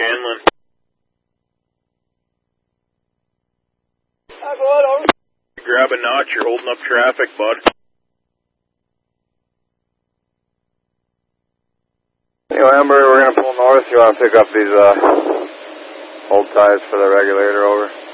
Shanlin. Hi, bud. Over. Grab a notch, you're holding up traffic, bud. Anyway, Amber, we're going to pull north. You want to pick up these old ties for the regulator over?